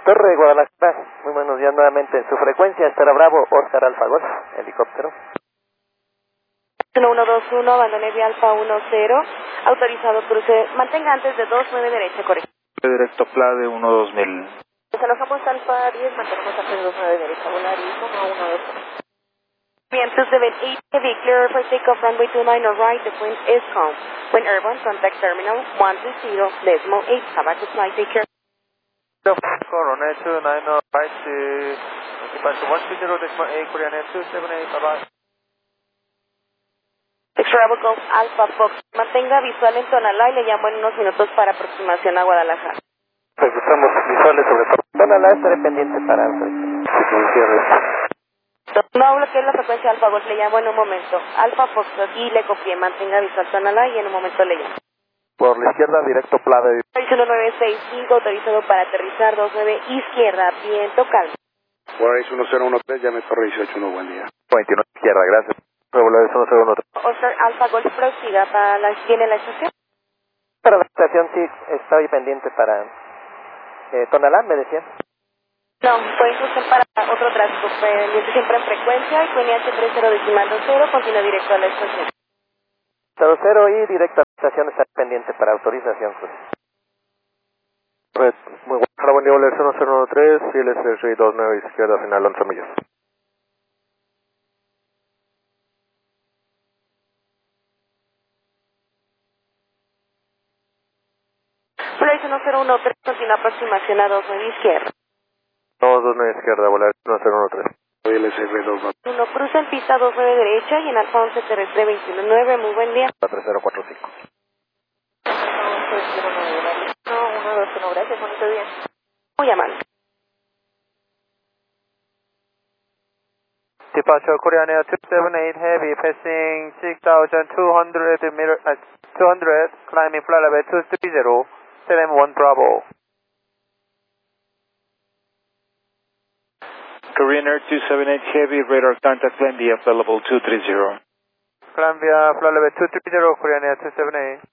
Torre Guadalajara, muy buenos días nuevamente en su frecuencia, Estera Bravo, Oscar Alfa Golf, helicóptero. 1121, abandone vía Alfa 10, autorizado cruce, mantenga antes de 29 derecha, correcto. Directo PLA de 12000. Nos alojamos Alfa 10, mantenemos antes de 29 derecha, Volaris 112. Bien, 278 heavy, clear for takeoff, runway 29 or right, the wind is calm. When airborne, contact terminal 120.8, have a good flight, take care. Runway 29 or right, departure 120.8, Korean Air 278, bye-bye. Extravel Golf Alpha Fox, mantenga visual en Tonalá y le llamo en unos minutos para aproximación a Guadalajara. Estamos visuales sobre Tonalá, estaré pendiente para no bloquee la frecuencia Alpha Golf, le llamo en un momento. Alpha Fox, aquí le copié, mantenga visual Tonalá y en un momento le llamo. Por la izquierda, directo PLA de 1965, autorizado para aterrizar 29 izquierda, viento calmo. Volaris 1013, llame Torre 181, buen día. 29 izquierda, gracias. Volaris 1013. Oscar Alpha Golf, prosiga, ¿tiene la estación? Para la estación sí, estoy pendiente para Tonalá, me decían. No, puede usted para otro tráfico, pendiente siempre en frecuencia y QNH 30.20, continúa directo a la estación. 00 y directo a la estación está pendiente para autorización. Pues, muy bueno. Hola, buen día, Volaris 1013, ILS 29 izquierda, final 11 millas. Volaris 1013, continúa aproximación a 29 izquierda. 29 izquierda, Volaris 1013. ILS 2 1, cruza en pista 29 derecha y en Alfa 11 terrestre 219, muy buen día. 3045. 121, gracias, bonito día. Muy amable. Departure Korean Air 278 Heavy, passing 6,200 meter, 200, climbing flight level 230, LM1 Bravo. Korean Air 278 Heavy, radar contact, climb via flight level 230. Climb via flight level 230, Korean Air 278.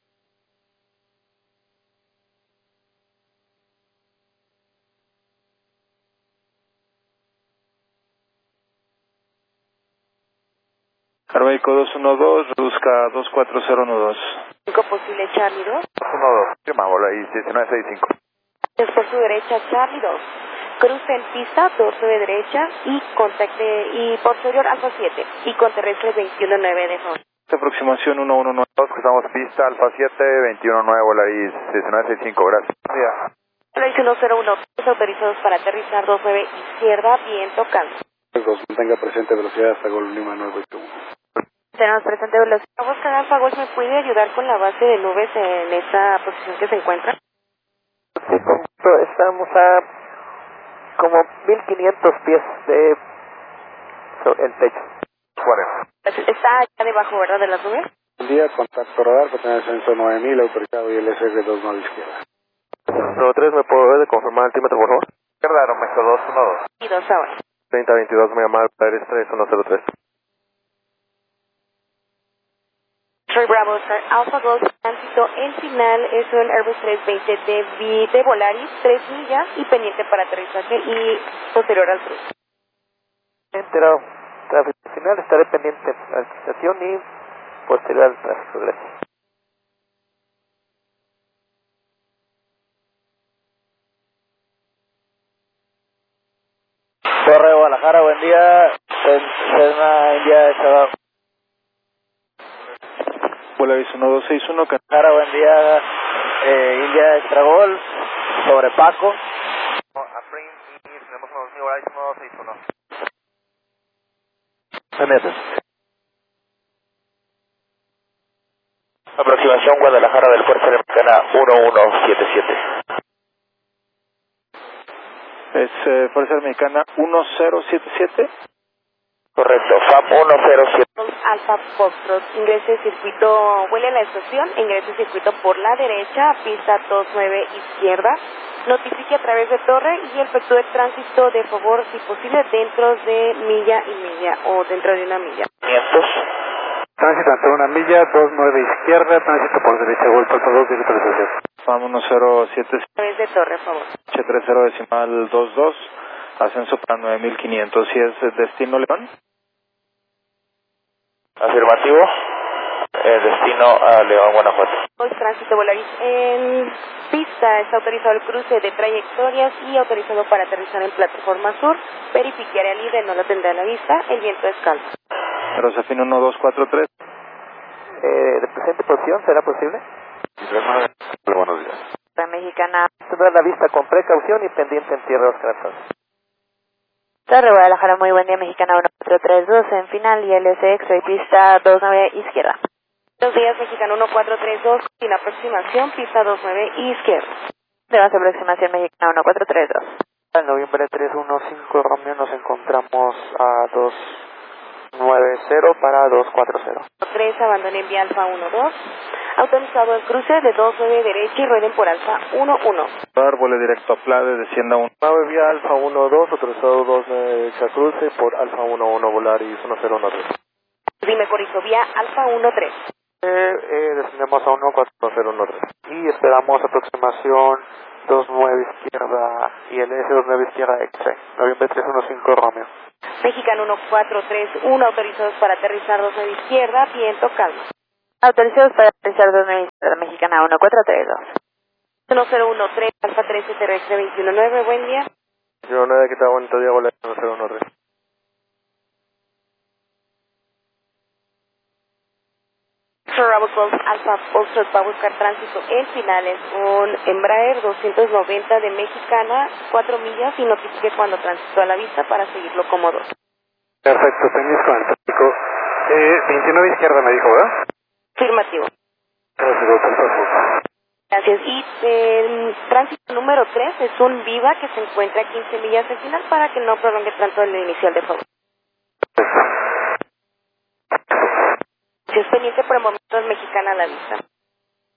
Aeroméxico 212, reduzca 2409. 5 posible Charlie 2. 12, firma, Volaris 1965. Es por su derecha Charlie 2. Cruce en pista 29 derecha y contacte y posterior Alfa 7 y con terrestre 219 de zona. Aproximación 1192, cruzamos pista Alfa 7, 219, Volaris 1965, gracias. Ya. Volaris 101, autorizados para aterrizar 29 izquierda, viento calmo. 2, mantenga presente velocidad hasta Gol Lima 981. Tenemos presente velocidad. Oscar Alfa Golf, ¿me puede ayudar con la base de nubes en esta posición que se encuentra? Sí, estamos a como 1500 pies de el techo. 40. Está allá debajo, ¿verdad, de las nubes? Buen día, contacto radar, potencia ascenso 9000, autorizado ILS 29 izquierda. 03, ¿me puede confirmar el altímetro, por favor? Izquierda, Aeroméxico 212. Y 2 ahora. 3022, muy amable, Volaris 3103. Soy Bravo, Oscar Alpha Golf, tránsito en final es un Airbus 320 de Volaris, 3 millas y pendiente para aterrizaje y posterior al cruce. Pero tráfico final, estaré pendiente a la estación y posterior al tráfico, gracias. Torre Guadalajara, buen día. Cessna India Estado. Volaris 1261, Guadalajara, buen día. India Estragol, sobre Paco. Aprim y tenemos unos Volaris 1261. Aproximación Guadalajara del Fuerza Americana 1177. Es Fuerza Americana 1077. Correcto, FAP 107. Alfa Foxtrot, ingrese circuito, vuele a la estación, ingrese circuito por la derecha, pista 29 izquierda, notifique a través de torre y efectúe el tránsito de favor, si posible, dentro de milla y milla o dentro de una milla. 500. Tránsito hasta 1 milla, 29 izquierda, tránsito por derecha, Golf Alfa 2, directo a la estación. FAM 1077. A través de Torre, por favor. H30.22, ascenso para 9500. ¿Si es destino León? Afirmativo. Destino a León, Guanajuato. Hoy tránsito Volaris en pista. Está autorizado el cruce de trayectorias y autorizado para aterrizar en plataforma sur. Verifique área libre, no lo tendrá a la vista. El viento es calmo. Aerosafin 1243. ¿De presente posición será posible? Buenos días. La mexicana. Tendrá la vista con precaución y pendiente en tierra Oscar Antonio. Torre Guadalajara, muy buen día, mexicana 1432 en final y LSX, y pista 29 izquierda. Buenos días, mexicana 1432, sin aproximación, pista 29 izquierda. De base aproximación, mexicana 1432. En noviembre 315 Romeo nos encontramos a 290 para 240. 3, abandonen vía Alfa 12. Autorizado el cruce de 29 derecha y rueden por Alfa 11. Vuele directo a Plade, descienda 1. Nave vía Alfa 12, autorizado 29 derecha cruce por Alfa 11 Volaris 1013. Dime Corizo, vía Alfa 13. Descendemos a 14013 y esperamos aproximación 29 izquierda y el S29 izquierda X-Ray. Noviembre 315 Romeo. Mexicano 1431, autorizados para aterrizar 29 izquierda, viento calmo. Autorizados para aterrizar 29 izquierda, mexicana 1432. 1013, Alfa 13 terrestre 219, buen día. 19, que está bonito día, Volaris 1013. Bravo Golf Alpha Foxtrot va a buscar tránsito en finales con Embraer 290 de Mexicana, 4 millas y notifique cuando transitó a la vista para seguirlo como 2. Perfecto, tenis con el tráfico. 29 izquierda me dijo, ¿verdad? Afirmativo. Perfecto. Gracias. Y el tránsito número 3 es un Viva que se encuentra a 15 millas al final para que no prolongue tanto el inicial de favor. Si es pendiente por el momento es Mexicana a la vista.